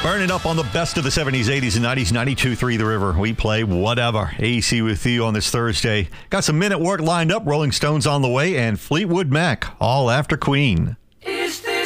Burning up on the best of the 70s, 80s, and 90s, 92.3 The River. We play whatever. AC with you on this Thursday. Got some Men at Work lined up, Rolling Stones on the way, and Fleetwood Mac, all after Queen.